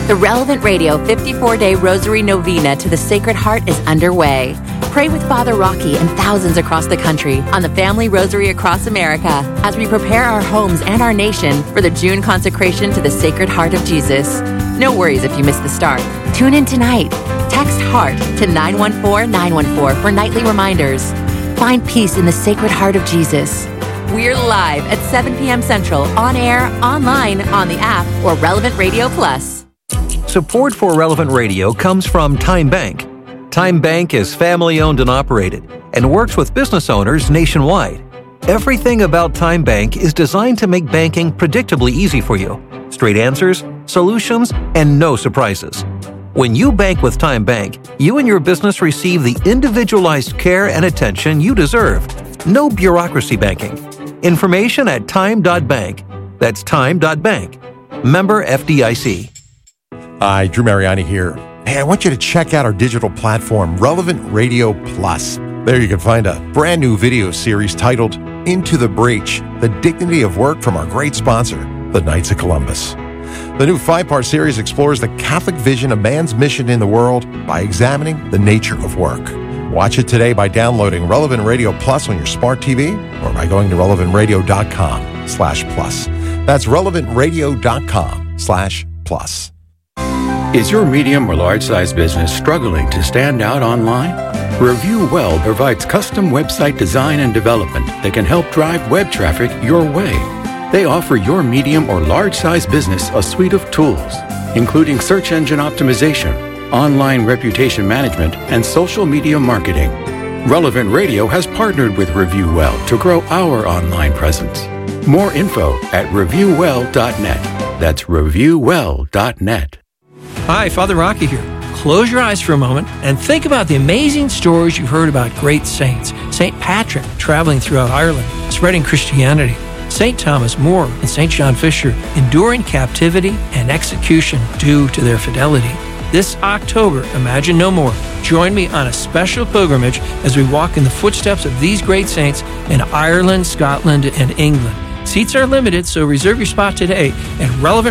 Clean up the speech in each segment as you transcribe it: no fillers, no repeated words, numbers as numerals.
The Relevant Radio 54-day Rosary Novena to the Sacred Heart is underway. Pray with Father Rocky and thousands across the country on the Family Rosary across America as we prepare our homes and our nation for the June consecration to the Sacred Heart of Jesus. No worries if you miss the start. Tune in tonight. Text HEART to 914-914 for nightly reminders. Find peace in the Sacred Heart of Jesus. We're live at 7 p.m. Central, on air, online, on the app, or Relevant Radio Plus. Support for Relevant Radio comes from Time Bank. Time Bank is family-owned and operated and works with business owners nationwide. Everything about Time Bank is designed to make banking predictably easy for you. Straight answers, solutions, and no surprises. When you bank with Time Bank, you and your business receive the individualized care and attention you deserve. No bureaucracy banking. Information at time.bank. That's time.bank. Member FDIC. Hi, Drew Mariani here. Hey, I want you to check out our digital platform, Relevant Radio Plus. There you can find a brand new video series titled Into the Breach, The Dignity of Work from our great sponsor, the Knights of Columbus. The new 5-part series explores the Catholic vision of man's mission in the world by examining the nature of work. Watch it today by downloading Relevant Radio Plus on your smart TV or by going to relevantradio.com/plus. That's relevantradio.com/plus. Is your medium or large-size business struggling to stand out online? Review Well provides custom website design and development that can help drive web traffic your way. They offer your medium or large-size business a suite of tools, including search engine optimization, online reputation management, and social media marketing. Relevant Radio has partnered with Review Well to grow our online presence. More info at reviewwell.net. That's reviewwell.net. Hi, Father Rocky here. Close your eyes for a moment and think about the amazing stories you've heard about great saints. St. Patrick traveling throughout Ireland, spreading Christianity. St. Thomas More and St. John Fisher enduring captivity and execution due to their fidelity. This October, Imagine No More. Join me on a special pilgrimage as we walk in the footsteps of these great saints in Ireland, Scotland, and England. Seats are limited, so reserve your spot today at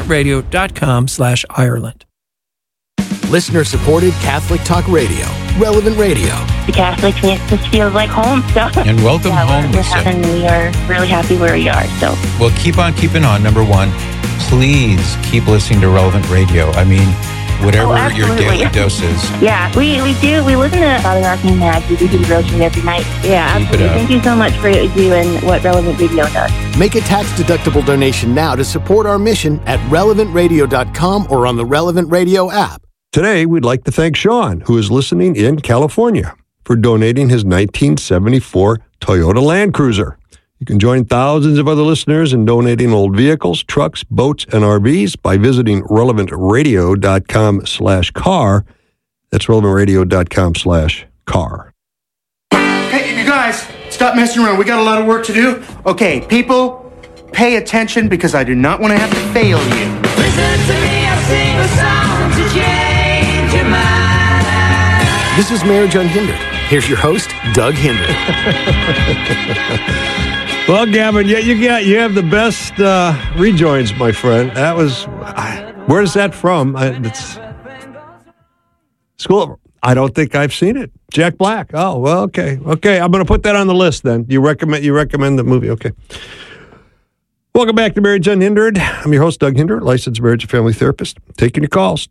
relevantradio.com/Ireland. Listener-supported Catholic Talk Radio, Relevant Radio. The Catholics make us feel like home. So. And welcome home, Lisa. And we are really happy where we are. So. Well, keep on keeping on. Number one, please keep listening to Relevant Radio. I mean, whatever your daily dose is. Yeah, we do. We listen to Father Rocky and Maggie. We do the Rosary every night. Yeah, absolutely. Thank you so much for what you do and what Relevant Radio does. Make a tax-deductible donation now to support our mission at relevantradio.com or on the Relevant Radio app. Today, we'd like to thank Sean, who is listening in California, for donating his 1974 Toyota Land Cruiser. You can join thousands of other listeners in donating old vehicles, trucks, boats, and RVs by visiting relevantradio.com/car. That's relevantradio.com/car. Hey, you guys, stop messing around. We got a lot of work to do. Okay, people, pay attention because I do not want to have to fail you. Listen to me, I'll sing a song to change your mind. This is Marriage Unhindered. Here's your host, Doug Hinder. Well, Gavin, you have the best rejoins, my friend. That was, where's that from? It's School. I don't think I've seen it. Jack Black. Oh, well, okay. I'm going to put that on the list then. You recommend the movie? Okay. Welcome back to Marriage Unhindered. I'm your host, Doug Hinder, licensed marriage and family therapist. Taking your calls,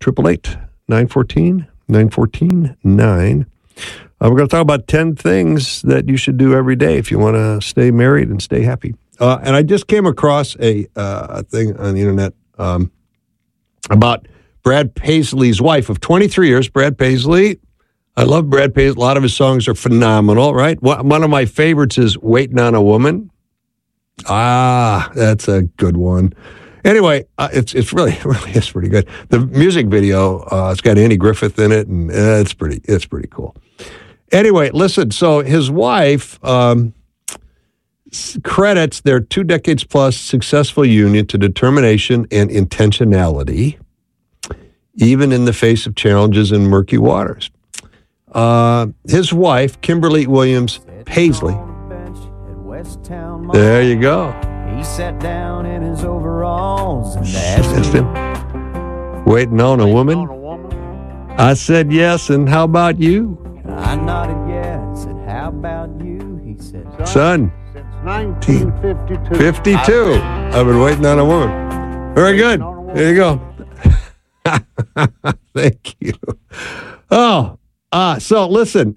888-914-914-9. We're going to talk about 10 things that you should do every day if you want to stay married and stay happy. And I just came across a thing on the internet about Brad Paisley's wife of 23 years, Brad Paisley. I love Brad Paisley. A lot of his songs are phenomenal, right? One of my favorites is Waiting on a Woman. That's a good one. Anyway, it's really is pretty good. The music video, it's got Andy Griffith in it, and it's pretty cool. Anyway, listen. So his wife credits their 2 decades plus successful union to determination and intentionality, even in the face of challenges in murky waters. His wife, Kimberly Williams Paisley. There you go. He sat down in his overalls and That's him. Waiting on a woman? I said yes, and how about you? I nodded yes and said, how about you? He said, son, since 1952. 52. I've been waiting on a woman. Very good. There you go. Thank you. So listen.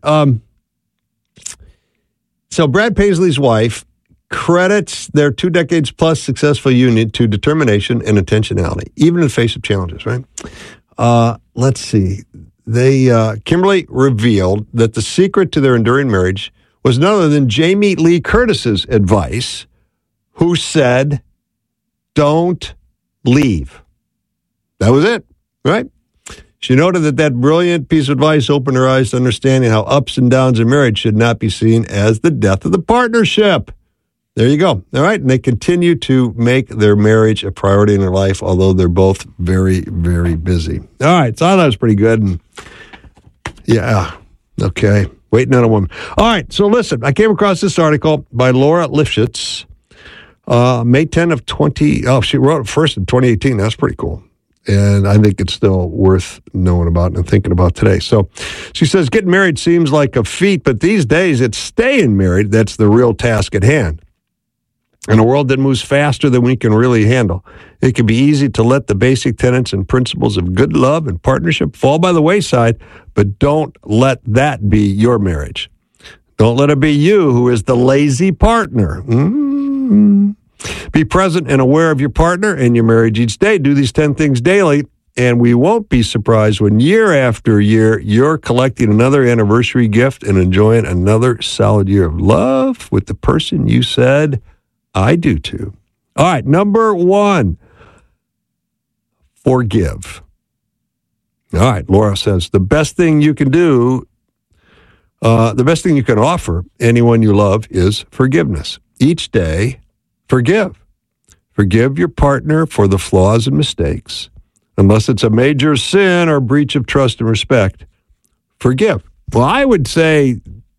So Brad Paisley's wife credits their 2 decades plus successful union to determination and intentionality, even in the face of challenges, right? Let's see. Kimberly revealed that the secret to their enduring marriage was none other than Jamie Lee Curtis's advice, who said, don't leave. That was it, right? She noted that brilliant piece of advice opened her eyes to understanding how ups and downs in marriage should not be seen as the death of the partnership. There you go. All right. And they continue to make their marriage a priority in their life, although they're both very, very busy. All right. So I thought that was pretty good. And yeah. Okay. Waiting on a woman. All right. So listen, I came across this article by Laura Lifshitz, May 10 of 20. Oh, she wrote it first in 2018. That's pretty cool. And I think it's still worth knowing about and thinking about today. So she says, getting married seems like a feat, but these days it's staying married that's the real task at hand. In a world that moves faster than we can really handle, it can be easy to let the basic tenets and principles of good love and partnership fall by the wayside, but don't let that be your marriage. Don't let it be you who is the lazy partner. Be present and aware of your partner and your marriage each day. Do these 10 things daily, and we won't be surprised when year after year you're collecting another anniversary gift and enjoying another solid year of love with the person you said, I do too. All right, number 1, forgive. All right, Laura says, the best thing you can do, the best thing you can offer anyone you love is forgiveness. Each day, forgive. Forgive your partner for the flaws and mistakes. Unless it's a major sin or breach of trust and respect, forgive. Well, I would say,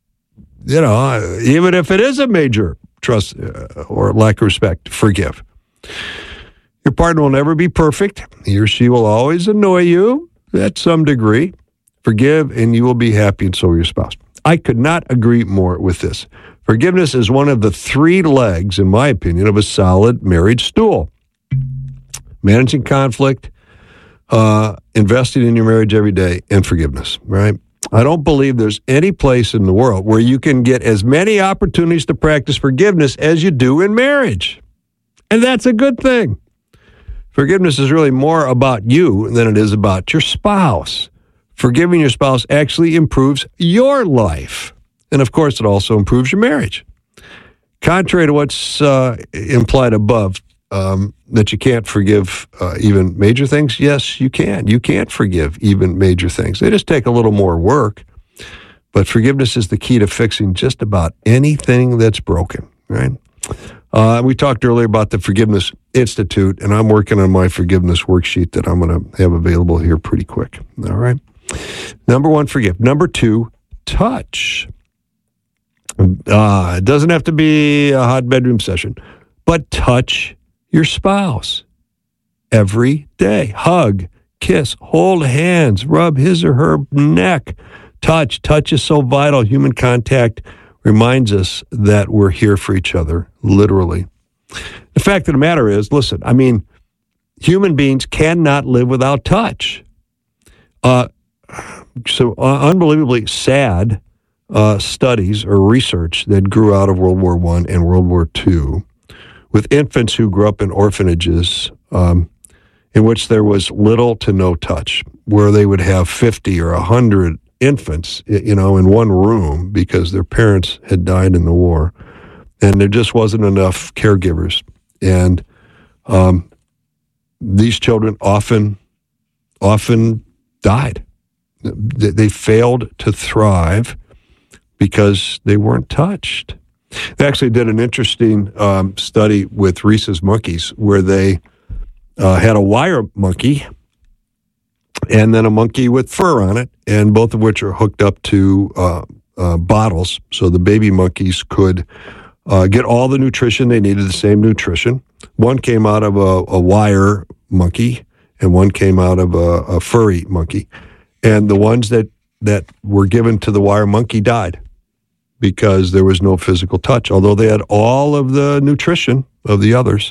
even if it is a major trust or lack of respect, forgive. Your partner will never be perfect. He or she will always annoy you at some degree. Forgive, and you will be happy, and so will your spouse. I could not agree more with this. Forgiveness is one of the 3 legs, in my opinion, of a solid marriage stool. Managing conflict, investing in your marriage every day, and forgiveness, right? I don't believe there's any place in the world where you can get as many opportunities to practice forgiveness as you do in marriage. And that's a good thing. Forgiveness is really more about you than it is about your spouse. Forgiving your spouse actually improves your life. And of course, it also improves your marriage. Contrary to what's implied above, that you can't forgive even major things, yes, you can. You can't forgive even major things. They just take a little more work. But forgiveness is the key to fixing just about anything that's broken, right? We talked earlier about the Forgiveness Institute, and I'm working on my forgiveness worksheet that I'm going to have available here pretty quick. All right? Number 1, forgive. Number 2, touch. It doesn't have to be a hot bedroom session, but touch your spouse every day. Hug, kiss, hold hands, rub his or her neck. Touch is so vital. Human contact reminds us that we're here for each other, literally. The fact of the matter is, listen, human beings cannot live without touch. Unbelievably sad studies or research that grew out of World War I and World War II with infants who grew up in orphanages in which there was little to no touch, where they would have 50 or 100 infants, in one room because their parents had died in the war, and there just wasn't enough caregivers. And these children often died. They failed to thrive because they weren't touched. They actually did an interesting study with rhesus monkeys where they had a wire monkey and then a monkey with fur on it, and both of which are hooked up to bottles, so the baby monkeys could get all the nutrition they needed, the same nutrition. One came out of a wire monkey, and one came out of a furry monkey. And the ones that were given to the wire monkey died because there was no physical touch. Although they had all of the nutrition of the others,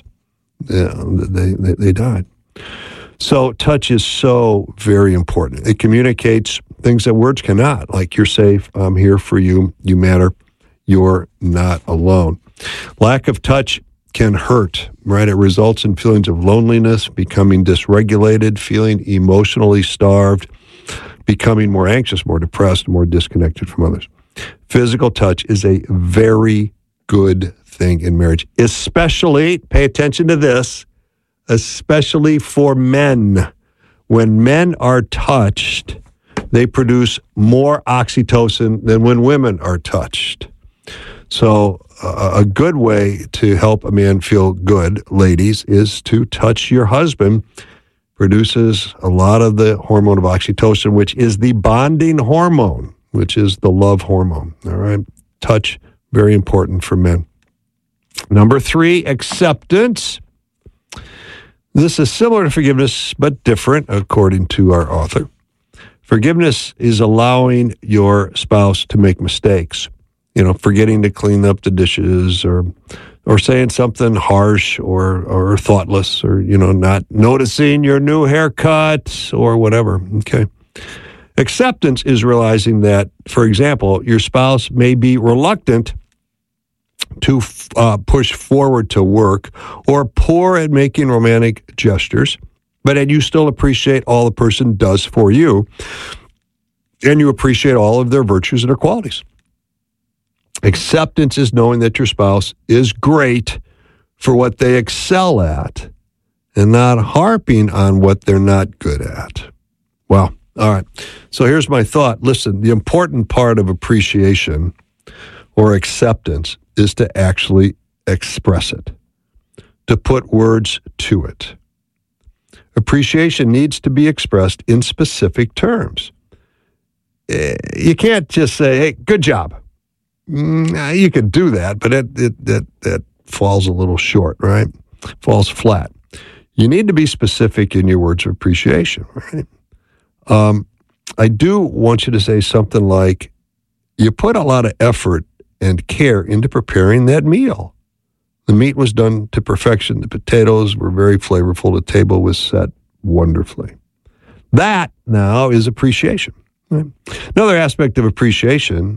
they died. So touch is so very important. It communicates things that words cannot, like you're safe, I'm here for you, you matter, you're not alone. Lack of touch can hurt, right? It results in feelings of loneliness, becoming dysregulated, feeling emotionally starved, becoming more anxious, more depressed, more disconnected from others. Physical touch is a very good thing in marriage, especially, pay attention to this, especially for men. When men are touched, they produce more oxytocin than when women are touched. So a good way to help a man feel good, ladies, is to touch your husband. Produces a lot of the hormone of oxytocin, which is the bonding hormone, which is the love hormone. All right. Touch, very important for men. Number 3, acceptance. This is similar to forgiveness, but different, according to our author. Forgiveness is allowing your spouse to make mistakes. Forgetting to clean up the dishes or saying something harsh or thoughtless or, not noticing your new haircut or whatever. Okay. Acceptance is realizing that, for example, your spouse may be reluctant to push forward to work or poor at making romantic gestures, but you still appreciate all the person does for you, and you appreciate all of their virtues and their qualities. Acceptance is knowing that your spouse is great for what they excel at and not harping on what they're not good at. Well, all right. So here's my thought. Listen, the important part of appreciation or acceptance is to actually express it, to put words to it. Appreciation needs to be expressed in specific terms. You can't just say, hey, good job. You could do that, but that falls a little short, right? Falls flat. You need to be specific in your words of appreciation, right? I do want you to say something like, you put a lot of effort and care into preparing that meal. The meat was done to perfection. The potatoes were very flavorful. The table was set wonderfully. That now is appreciation. Right? Another aspect of appreciation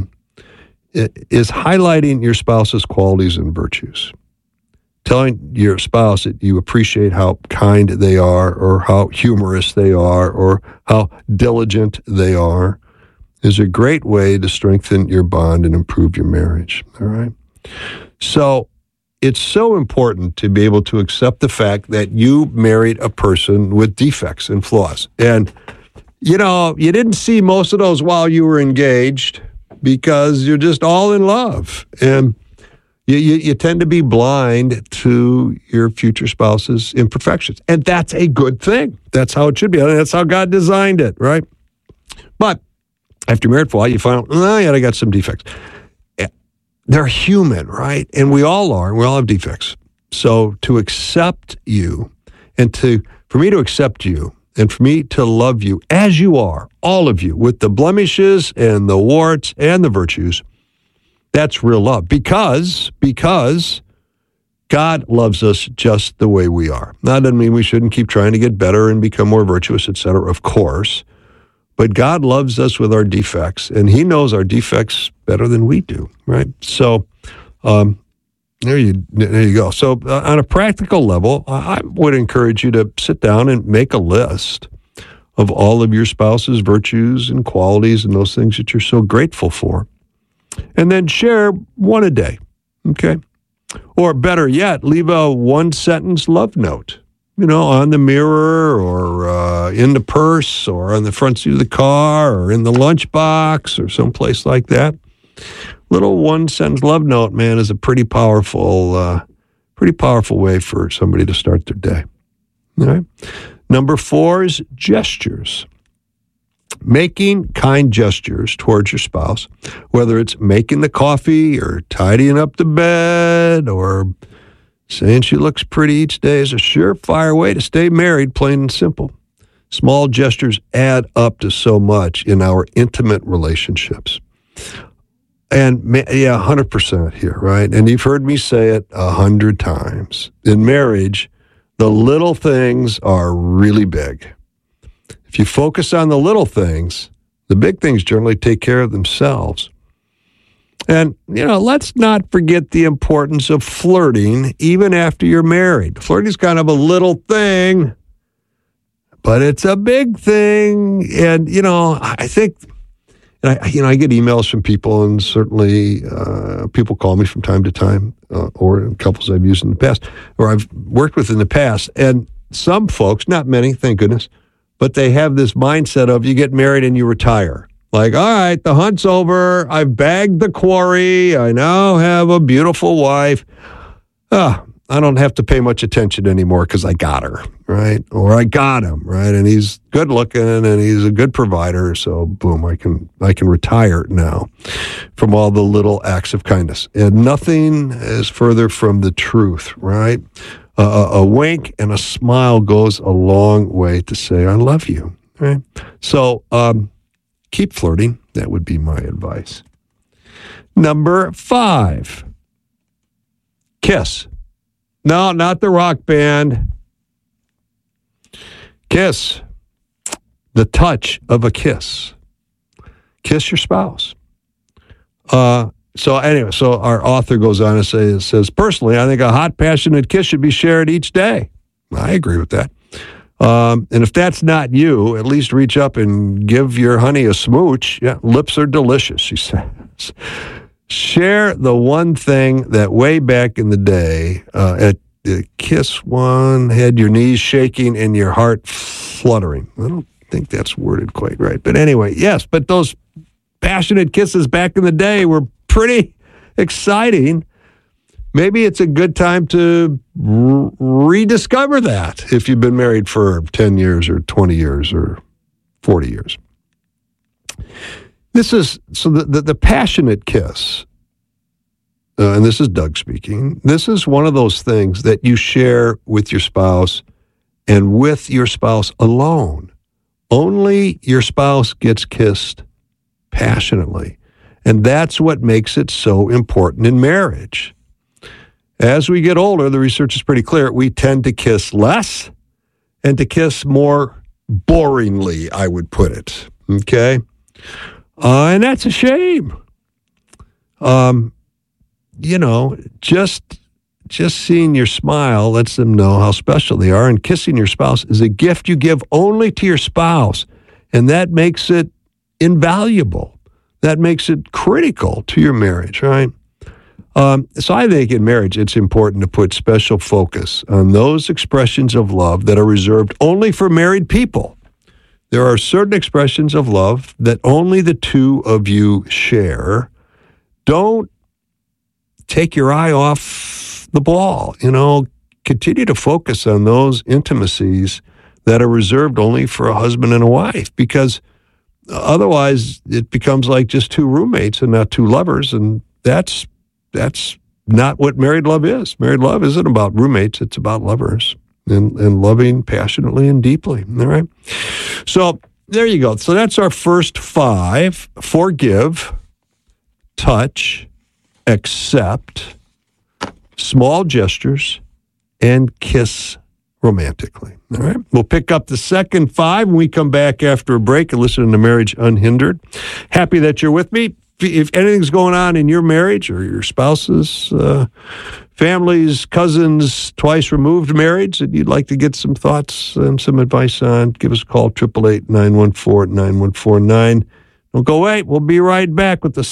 is highlighting your spouse's qualities and virtues. Telling your spouse that you appreciate how kind they are or how humorous they are or how diligent they are is a great way to strengthen your bond and improve your marriage. All right. So it's so important to be able to accept the fact that you married a person with defects and flaws. And, you didn't see most of those while you were engaged because you're just all in love. And you tend to be blind to your future spouse's imperfections. And that's a good thing. That's how it should be. That's how God designed it, right? But after you're married for a while, you find out, I got some defects. They're human, right? And we all are. We all have defects. So to accept you and for me to accept you and for me to love you as you are, all of you, with the blemishes and the warts and the virtues, that's real love. Because God loves us just the way we are. That doesn't mean we shouldn't keep trying to get better and become more virtuous, etc., of course. But God loves us with our defects, and he knows our defects better than we do, right? So there you go. So on a practical level, I would encourage you to sit down and make a list of all of your spouse's virtues and qualities and those things that you're so grateful for. And then share one a day, okay? Or better yet, leave a one-sentence love note, on the mirror or in the purse or on the front seat of the car or in the lunchbox or someplace like that. Little one-sentence love note, man, is a pretty powerful way for somebody to start their day. All right. Number 4 is gestures. Making kind gestures towards your spouse, whether it's making the coffee or tidying up the bed or Saying she looks pretty each day is a surefire way to stay married, plain and simple. Small gestures add up to so much in our intimate relationships. And 100% here, right? And you've heard me say it 100 times. In marriage, the little things are really big. If you focus on the little things, the big things generally take care of themselves. And, let's not forget the importance of flirting even after you're married. Flirting is kind of a little thing, but it's a big thing. And, I think, I get emails from people, and certainly people call me from time to time, or couples I've used in the past, or I've worked with in the past. And some folks, not many, thank goodness, but they have this mindset of you get married and you retire. Like, all right, the hunt's over. I've bagged the quarry. I now have a beautiful wife. I don't have to pay much attention anymore because I got her, right? Or I got him, right? And he's good looking and he's a good provider. So boom, I can retire now from all the little acts of kindness. And nothing is further from the truth, right? A wink and a smile goes a long way to say, I love you, right? So, keep flirting. That would be my advice. Number 5, kiss. No, not the rock band. Kiss. The touch of a kiss. Kiss your spouse. So our author goes on and says, personally, I think a hot, passionate kiss should be shared each day. I agree with that. And if that's not you, at least reach up and give your honey a smooch. Yeah, lips are delicious, she says. Share the one thing that way back in the day, at the kiss one, had your knees shaking and your heart fluttering. I don't think that's worded quite right. But anyway, yes, but those passionate kisses back in the day were pretty exciting. Maybe it's a good time to rediscover that if you've been married for 10 years or 20 years or 40 years. This is, so the passionate kiss, and this is Doug speaking, this is one of those things that you share with your spouse and with your spouse alone. Only your spouse gets kissed passionately. And that's what makes it so important in marriage. As we get older, the research is pretty clear, we tend to kiss less and to kiss more boringly, I would put it. Okay? And that's a shame. Just seeing your smile lets them know how special they are, and kissing your spouse is a gift you give only to your spouse, and that makes it invaluable. That makes it critical to your marriage, right? So I think in marriage, it's important to put special focus on those expressions of love that are reserved only for married people. There are certain expressions of love that only the two of you share. Don't take your eye off the ball. Continue to focus on those intimacies that are reserved only for a husband and a wife, because otherwise it becomes like just two roommates and not two lovers, and that's not what married love is. Married love isn't about roommates, it's about lovers and loving passionately and deeply. All right? So there you go. So that's our first 5: forgive, touch, accept, small gestures, and kiss romantically. All right. We'll pick up the second 5 when we come back after a break and listen to Marriage Unhindered. Happy that you're with me. If anything's going on in your marriage or your spouse's, families, cousins, twice removed marriage that you'd like to get some thoughts and some advice on, give us a call, 888-914-9149. Don't go away. We'll be right back with the